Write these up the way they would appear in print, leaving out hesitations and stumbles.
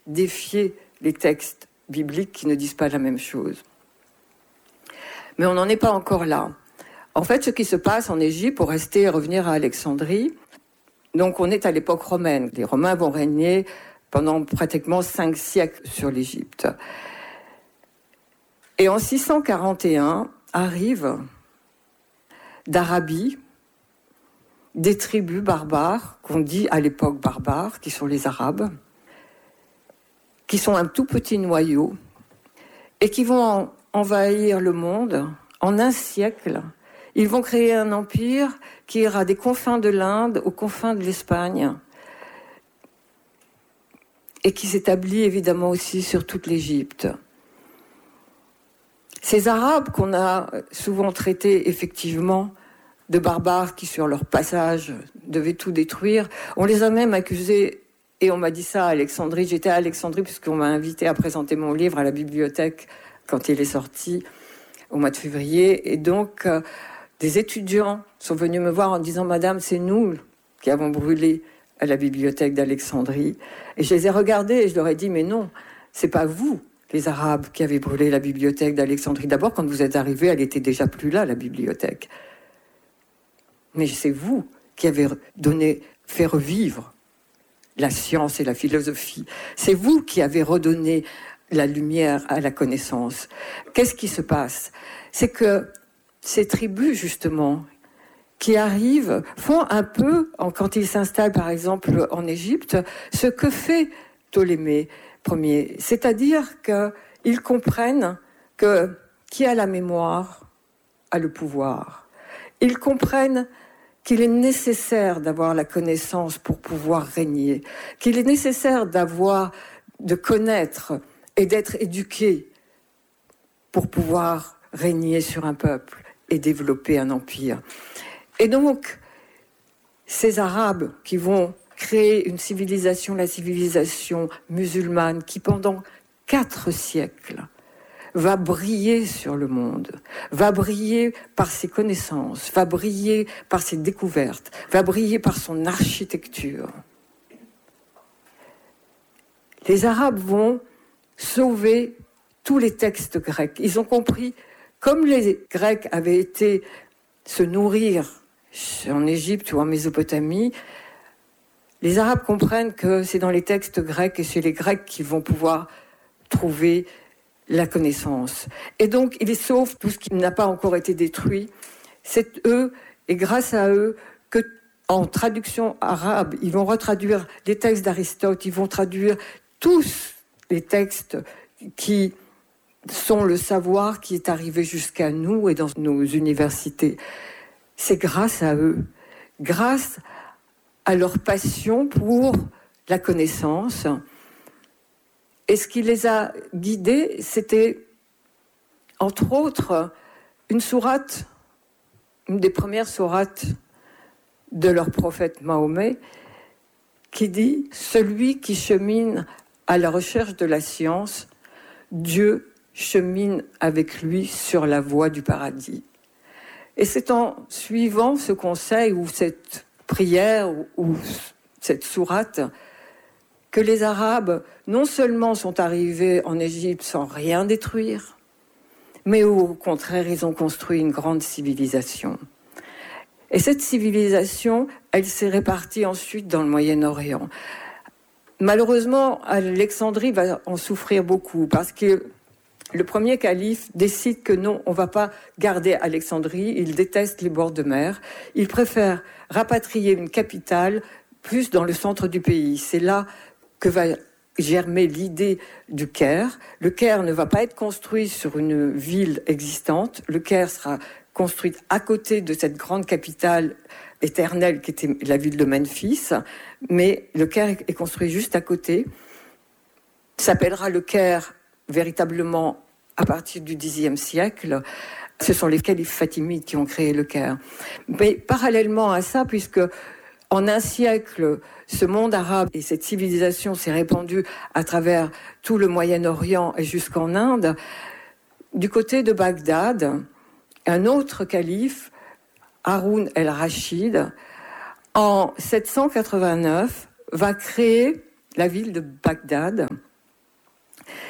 défier les textes bibliques qui ne disent pas la même chose. Mais on n'en est pas encore là. En fait, ce qui se passe en Égypte, pour rester et revenir à Alexandrie, donc on est à l'époque romaine. Les Romains vont régner pendant pratiquement 5 siècles sur l'Égypte. Et en 641 arrivent d'Arabie des tribus barbares, qu'on dit à l'époque barbares, qui sont les Arabes, qui sont un tout petit noyau, et qui vont envahir le monde en un siècle. Ils vont créer un empire qui ira des confins de l'Inde aux confins de l'Espagne, et qui s'établit évidemment aussi sur toute l'Égypte. Ces Arabes qu'on a souvent traités effectivement de barbares qui, sur leur passage, devaient tout détruire, on les a même accusés, et on m'a dit ça à Alexandrie. J'étais à Alexandrie puisqu'on m'a invité à présenter mon livre à la bibliothèque quand il est sorti au mois de février. Et donc, des étudiants sont venus me voir en disant « Madame, c'est nous qui avons brûlé à la bibliothèque d'Alexandrie. » Et je les ai regardés et je leur ai dit « Mais non, c'est pas vous, les Arabes, qui avez brûlé la bibliothèque d'Alexandrie. D'abord, quand vous êtes arrivés, elle était déjà plus là, la bibliothèque. Mais c'est vous qui avez fait revivre la science et la philosophie. C'est vous qui avez redonné la lumière à la connaissance. » Qu'est-ce qui se passe ? C'est que ces tribus, justement, qui arrivent, font un peu, quand ils s'installent par exemple en Égypte, ce que fait Ptolémée Ier. C'est-à-dire qu'ils comprennent que qui a la mémoire a le pouvoir. Ils comprennent qu'il est nécessaire d'avoir la connaissance pour pouvoir régner, qu'il est nécessaire de connaître et d'être éduqué pour pouvoir régner sur un peuple et développer un empire. Et donc, ces Arabes qui vont créer une civilisation, la civilisation musulmane, qui pendant 4 siècles va briller sur le monde, va briller par ses connaissances, va briller par ses découvertes, va briller par son architecture. Les Arabes vont sauver tous les textes grecs. Ils ont compris, comme les Grecs avaient été se nourrir en Égypte ou en Mésopotamie, les Arabes comprennent que c'est dans les textes grecs et c'est les Grecs qui vont pouvoir trouver la connaissance. Et donc, ils sauvent tout ce qui n'a pas encore été détruit. C'est eux, et grâce à eux, que en traduction arabe, ils vont retraduire les textes d'Aristote, ils vont traduire tous les textes qui sont le savoir qui est arrivé jusqu'à nous et dans nos universités. C'est grâce à eux, grâce à leur passion pour la connaissance. Et ce qui les a guidés, c'était, entre autres, une sourate, une des premières sourates de leur prophète Mahomet, qui dit « Celui qui chemine à la recherche de la science, Dieu chemine avec lui sur la voie du paradis. » Et c'est en suivant ce conseil ou cette prière ou cette sourate que les Arabes non seulement sont arrivés en Égypte sans rien détruire, mais au contraire, ils ont construit une grande civilisation. Et cette civilisation, elle s'est répartie ensuite dans le Moyen-Orient. Malheureusement, Alexandrie va en souffrir beaucoup parce que le premier calife décide que non, on ne va pas garder Alexandrie, il déteste les bords de mer, il préfère rapatrier une capitale plus dans le centre du pays. C'est là que va germer l'idée du Caire. Le Caire ne va pas être construit sur une ville existante, le Caire sera construit à côté de cette grande capitale éternelle qui était la ville de Memphis, mais le Caire est construit juste à côté, s'appellera le Caire véritablement à partir du Xe siècle. Ce sont les califes fatimides qui ont créé le Caire. Mais parallèlement à ça, puisque en un siècle, ce monde arabe et cette civilisation s'est répandue à travers tout le Moyen-Orient et jusqu'en Inde, du côté de Bagdad, un autre calife, Haroun el-Rachid, en 789, va créer la ville de Bagdad,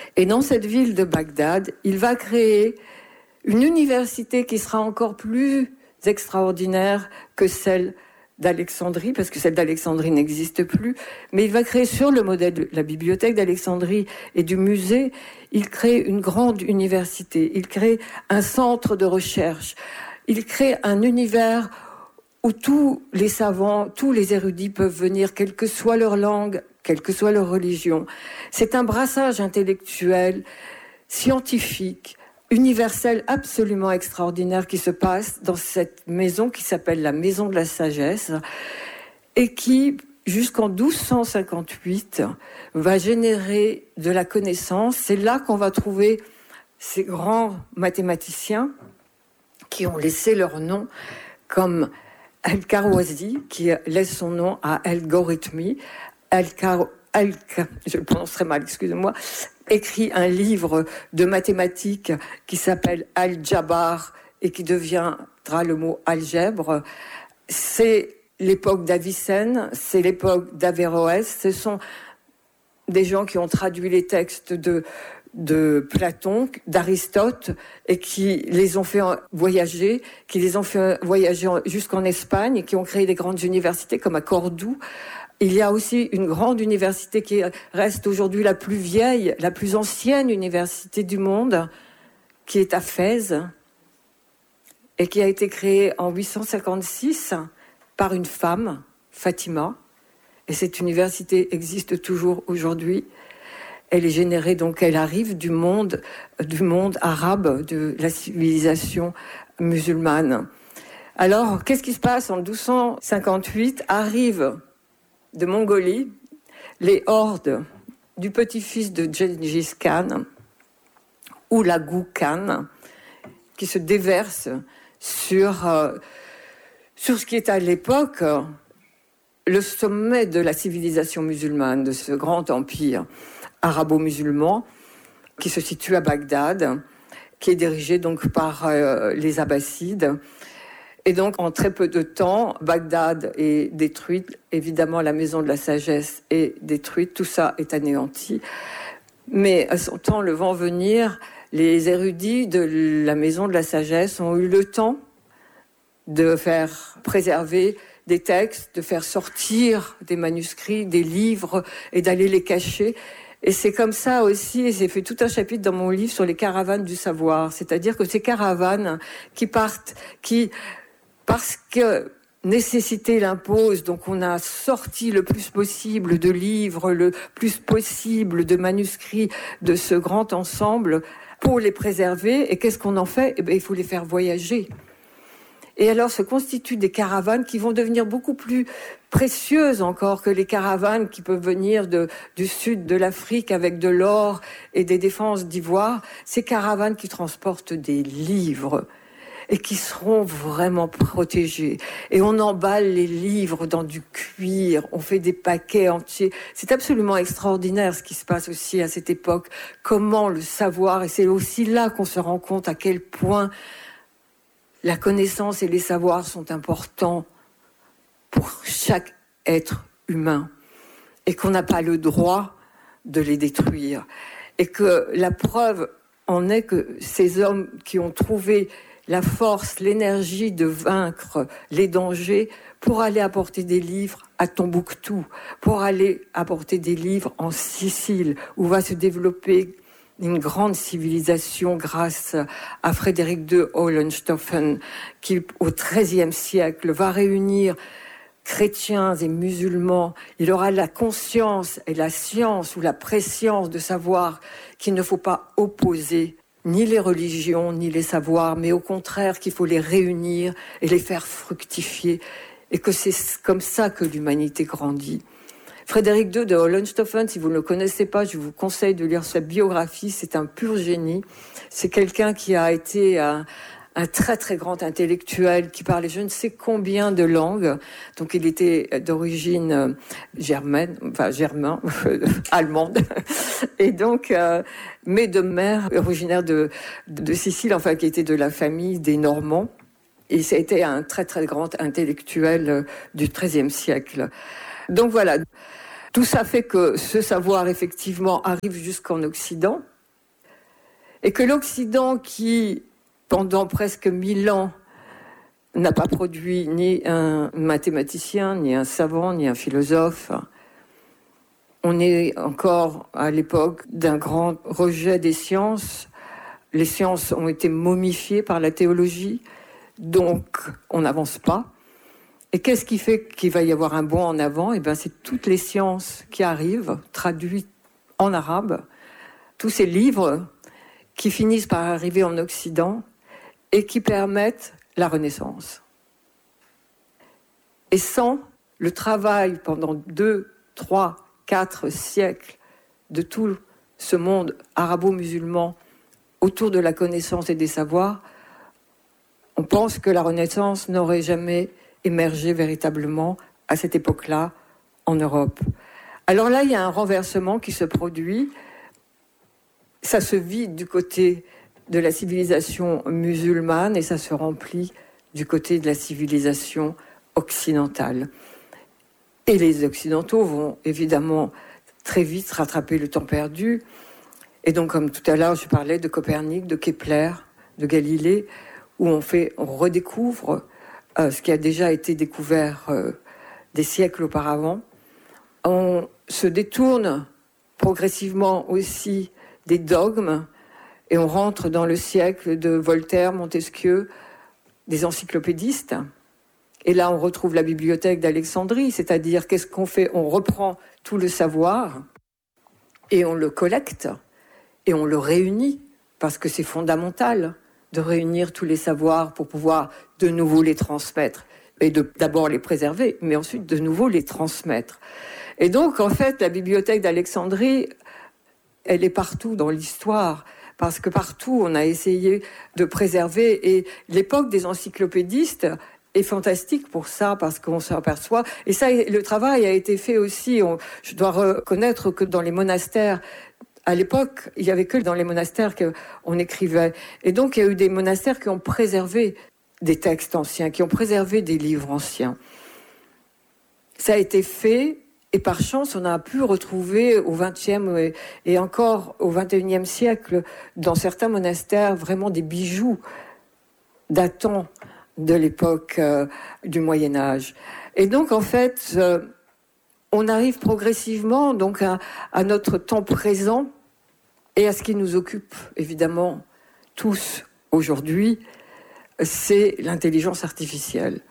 Et dans cette ville de Bagdad, il va créer une université qui sera encore plus extraordinaire que celle d'Alexandrie, parce que celle d'Alexandrie n'existe plus, mais il va créer sur le modèle de la bibliothèque d'Alexandrie et du musée, il crée une grande université, il crée un centre de recherche, il crée un univers où tous les savants, tous les érudits peuvent venir, quelle que soit leur langue, quelle que soit leur religion. C'est un brassage intellectuel, scientifique, universel absolument extraordinaire qui se passe dans cette maison qui s'appelle la Maison de la Sagesse et qui, jusqu'en 1258, va générer de la connaissance. C'est là qu'on va trouver ces grands mathématiciens qui ont laissé leur nom, comme Al-Khawarizmi, qui laisse son nom à Algorithmie. Je le prononcerai mal, excusez-moi, écrit un livre de mathématiques qui s'appelle Al-Jabbar et qui deviendra le mot algèbre. C'est l'époque d'Avicenne, c'est l'époque d'Averroès. Ce sont des gens qui ont traduit les textes de Platon, d'Aristote, et qui les ont fait voyager, jusqu'en Espagne, et qui ont créé des grandes universités comme à Cordoue. Il y a aussi une grande université qui reste aujourd'hui la plus vieille, la plus ancienne université du monde, qui est à Fès, et qui a été créée en 856 par une femme, Fatima. Et cette université existe toujours aujourd'hui. Elle est générée, donc elle arrive du monde arabe, de la civilisation musulmane. Alors, qu'est-ce qui se passe en 1258 ? Arrivent de Mongolie les hordes du petit-fils de Gengis Khan, Hulagu Khan, qui se déversent sur ce qui est à l'époque le sommet de la civilisation musulmane, de ce grand empire arabo-musulman qui se situe à Bagdad, qui est dirigé donc par les Abbassides. Et donc, en très peu de temps, Bagdad est détruite. Évidemment, la Maison de la Sagesse est détruite. Tout ça est anéanti. Mais à son temps, le vent venir, les érudits de la Maison de la Sagesse ont eu le temps de faire préserver des textes, de faire sortir des manuscrits, des livres et d'aller les cacher. Et c'est comme ça aussi, et j'ai fait tout un chapitre dans mon livre sur les caravanes du savoir. C'est-à-dire que ces caravanes qui partent, parce que nécessité l'impose, donc on a sorti le plus possible de livres, le plus possible de manuscrits de ce grand ensemble pour les préserver. Et qu'est-ce qu'on en fait ? Eh bien, il faut les faire voyager. Et alors se constituent des caravanes qui vont devenir beaucoup plus précieuses encore que les caravanes qui peuvent venir du sud de l'Afrique avec de l'or et des défenses d'ivoire. Ces caravanes qui transportent des livres et qui seront vraiment protégés. Et on emballe les livres dans du cuir, on fait des paquets entiers. C'est absolument extraordinaire ce qui se passe aussi à cette époque. Comment le savoir, et c'est aussi là qu'on se rend compte à quel point la connaissance et les savoirs sont importants pour chaque être humain et qu'on n'a pas le droit de les détruire. Et que la preuve en est que ces hommes qui ont trouvé la force, l'énergie de vaincre les dangers pour aller apporter des livres à Tombouctou, pour aller apporter des livres en Sicile, où va se développer une grande civilisation grâce à Frédéric II Hohenstaufen, qui au XIIIe siècle va réunir chrétiens et musulmans. Il aura la conscience et la science ou la préscience de savoir qu'il ne faut pas opposer ni les religions, ni les savoirs, mais au contraire qu'il faut les réunir et les faire fructifier, et que c'est comme ça que l'humanité grandit. Frédéric II de Hohenstaufen, si vous ne le connaissez pas, je vous conseille de lire sa biographie, c'est un pur génie. C'est quelqu'un qui a été un très très grand intellectuel, qui parlait je ne sais combien de langues. Donc il était d'origine allemande. Et donc, mais de mère originaire de Sicile, enfin qui était de la famille des Normands. Et ça a été un très très grand intellectuel du XIIIe siècle. Donc voilà, tout ça fait que ce savoir effectivement arrive jusqu'en Occident. Et que l'Occident, qui, pendant presque 1000 ans, n'a pas produit ni un mathématicien, ni un savant, ni un philosophe, on est encore à l'époque d'un grand rejet des sciences. Les sciences ont été momifiées par la théologie, donc on n'avance pas. Et qu'est-ce qui fait qu'il va y avoir un bond en avant ? Eh bien, c'est toutes les sciences qui arrivent, traduites en arabe, tous ces livres qui finissent par arriver en Occident et qui permettent la Renaissance. Et sans le travail pendant 2, 3, 4 siècles de tout ce monde arabo-musulman autour de la connaissance et des savoirs, on pense que la Renaissance n'aurait jamais émergé véritablement à cette époque-là en Europe. Alors là, il y a un renversement qui se produit. Ça se vide du côté de la civilisation musulmane et ça se remplit du côté de la civilisation occidentale. Et les Occidentaux vont évidemment très vite rattraper le temps perdu. Et donc, comme tout à l'heure, je parlais de Copernic, de Kepler, de Galilée, où on redécouvre ce qui a déjà été découvert des siècles auparavant. On se détourne progressivement aussi des dogmes et on rentre dans le siècle de Voltaire, Montesquieu, des encyclopédistes. Et là, on retrouve la bibliothèque d'Alexandrie, c'est-à-dire qu'est-ce qu'on fait ? On reprend tout le savoir et on le collecte et on le réunit, parce que c'est fondamental de réunir tous les savoirs pour pouvoir de nouveau les transmettre et d'abord les préserver, mais ensuite de nouveau les transmettre. Et donc, en fait, la bibliothèque d'Alexandrie, elle est partout dans l'histoire, parce que partout, on a essayé de préserver. Et l'époque des encyclopédistes est fantastique pour ça, parce qu'on s'aperçoit. Et ça, le travail a été fait aussi. Je dois reconnaître que dans les monastères, à l'époque, il n'y avait que dans les monastères qu'on écrivait. Et donc, il y a eu des monastères qui ont préservé des textes anciens, qui ont préservé des livres anciens. Ça a été fait, et par chance, on a pu retrouver au XXe et encore au XXIe siècle, dans certains monastères, vraiment des bijoux datant de l'époque du Moyen-Âge. Et donc, en fait, on arrive progressivement donc à notre temps présent et à ce qui nous occupe, évidemment, tous aujourd'hui, c'est l'intelligence artificielle.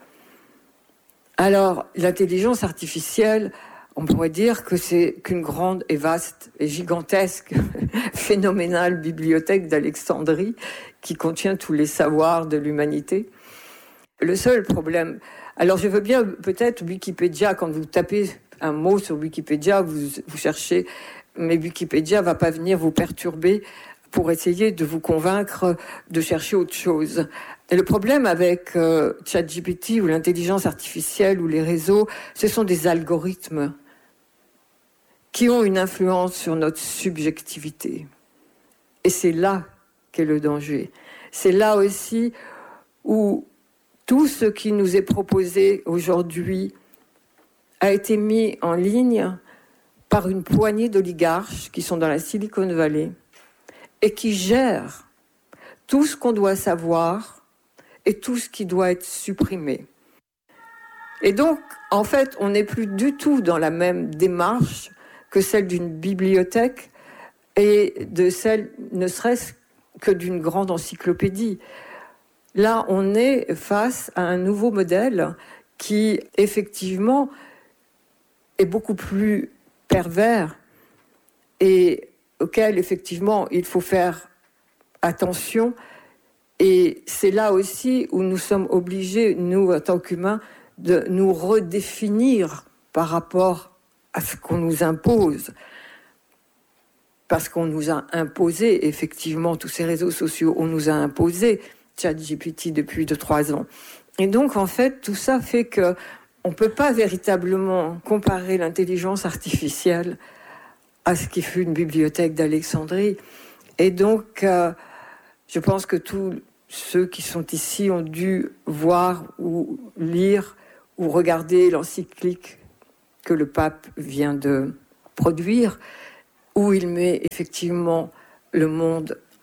Alors, l'intelligence artificielle, on pourrait dire que c'est qu'une grande et vaste et gigantesque, phénoménale bibliothèque d'Alexandrie qui contient tous les savoirs de l'humanité. Le seul problème... Alors, je veux bien peut-être Wikipédia, quand vous tapez un mot sur Wikipédia, vous cherchez, mais Wikipédia ne va pas venir vous perturber pour essayer de vous convaincre de chercher autre chose. Et le problème avec ChatGPT ou l'intelligence artificielle ou les réseaux, ce sont des algorithmes qui ont une influence sur notre subjectivité. Et c'est là qu'est le danger. C'est là aussi où tout ce qui nous est proposé aujourd'hui a été mis en ligne par une poignée d'oligarches qui sont dans la Silicon Valley et qui gèrent tout ce qu'on doit savoir et tout ce qui doit être supprimé. Et donc, en fait, on n'est plus du tout dans la même démarche que celle d'une bibliothèque et de celle, ne serait-ce que d'une grande encyclopédie. Là, on est face à un nouveau modèle qui, effectivement, est beaucoup plus pervers et auquel, effectivement, il faut faire attention. Et c'est là aussi où nous sommes obligés, nous, en tant qu'humains, de nous redéfinir par rapport à ce qu'on nous impose. Parce qu'on nous a imposé, effectivement, tous ces réseaux sociaux, on nous a imposé ChatGPT depuis 2-3 ans. Et donc, en fait, tout ça fait que on ne peut pas véritablement comparer l'intelligence artificielle à ce qui fut une bibliothèque d'Alexandrie. Et donc, je pense que tous ceux qui sont ici ont dû voir ou lire ou regarder l'encyclique que le pape vient de produire, où il met effectivement le monde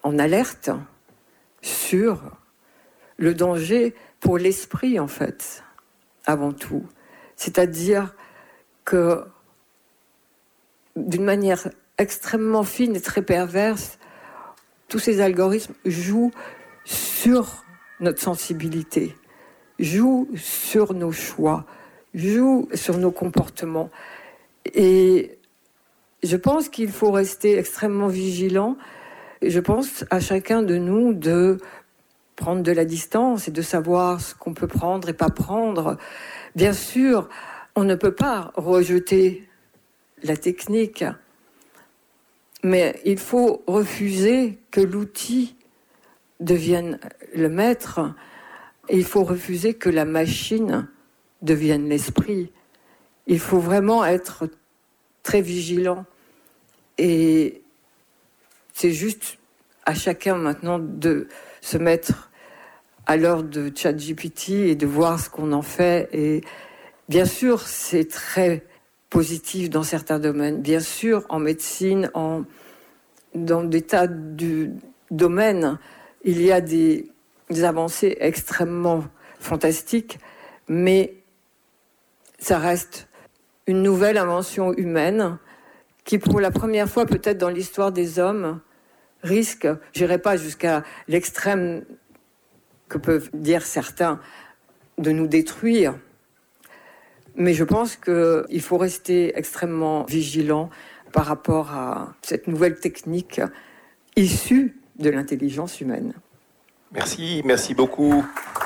en alerte sur le danger pour l'esprit, en fait, avant tout. C'est-à-dire que, d'une manière extrêmement fine et très perverse, tous ces algorithmes jouent sur notre sensibilité, jouent sur nos choix, jouent sur nos comportements. Et je pense qu'il faut rester extrêmement vigilant. Et je pense à chacun de nous de prendre de la distance et de savoir ce qu'on peut prendre et pas prendre. Bien sûr, on ne peut pas rejeter la technique, mais il faut refuser que l'outil devienne le maître, et il faut refuser que la machine devienne l'esprit. Il faut vraiment être très vigilant, et c'est juste à chacun maintenant de se mettre à l'heure de ChatGPT et de voir ce qu'on en fait. Et bien sûr, c'est très positif dans certains domaines. Bien sûr, en médecine, dans des tas de domaines, il y a des avancées extrêmement fantastiques, mais ça reste une nouvelle invention humaine qui, pour la première fois peut-être dans l'histoire des hommes, risque, je n'irai pas jusqu'à l'extrême que peuvent dire certains, de nous détruire. Mais je pense qu'il faut rester extrêmement vigilant par rapport à cette nouvelle technique issue de l'intelligence humaine. Merci beaucoup.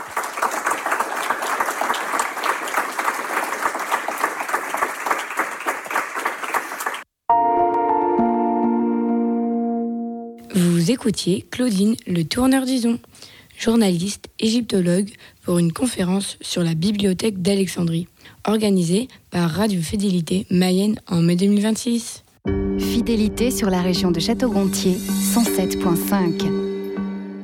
Vous écoutiez Claudine Le Tourneur d'Ison, journaliste égyptologue, pour une conférence sur la bibliothèque d'Alexandrie, organisée par Radio Fidélité Mayenne en mai 2026. Fidélité sur la région de Château-Gontier, 107.5.